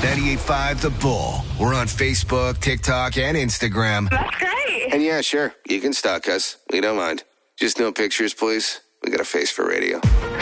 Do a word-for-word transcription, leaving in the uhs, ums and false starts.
ninety-eight point five The Bull. We're on Facebook, TikTok, and Instagram. That's great. And yeah, sure, you can stalk us. We don't mind. Just no pictures, please. We got a face for radio.